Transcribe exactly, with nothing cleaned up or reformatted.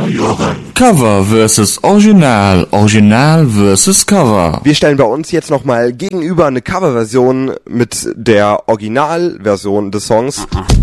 Radio Jürgen. Cover versus Original, Original versus Cover. Wir stellen bei uns jetzt nochmal gegenüber eine Coverversion mit der Originalversion des Songs.